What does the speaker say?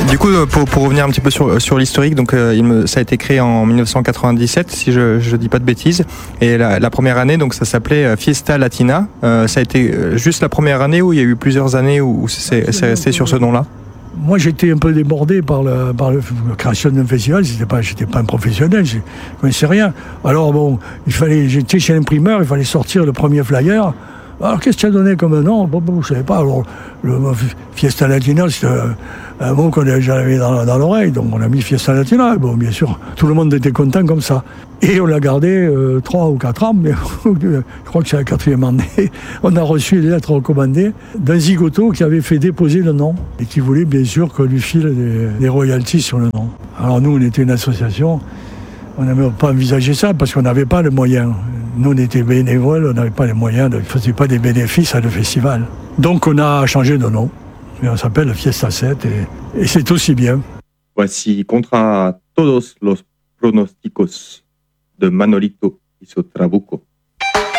Du coup, pour revenir un petit peu sur l'historique, donc ça a été créé en 1997, si je dis pas de bêtises. Et la première année, donc ça s'appelait Fiesta Latina. Ça a été juste la première année ou il y a eu plusieurs années où c'est resté sur ce nom-là? Moi, j'étais un peu débordé par la création d'un festival. J'étais pas un professionnel, je connaissais rien. Alors bon, j'étais chez l'imprimeur, il fallait sortir le premier flyer. Alors, qu'est-ce que tu as donné comme nom? Bon, je ne savais pas. Alors, le Fiesta Latina, c'était un mot qu'on avait dans l'oreille. Donc, on a mis Fiesta Latina. Bon, bien sûr, tout le monde était content comme ça. Et on l'a gardé 3 ou 4 ans, mais je crois que c'est la 4e année. On a reçu les lettres recommandées d'un zigoto qui avait fait déposer le nom et qui voulait, bien sûr, qu'on lui file des royalties sur le nom. Alors, nous, on était une association. On n'avait pas envisagé ça parce qu'on n'avait pas les moyens. Nous, on était bénévoles, on n'avait pas les moyens, on ne faisait pas des bénéfices à le festival. Donc, on a changé de nom. Et on s'appelle Fiesta 7 et c'est aussi bien. Voici Contra todos los pronósticos de Manolito y su Trabuco.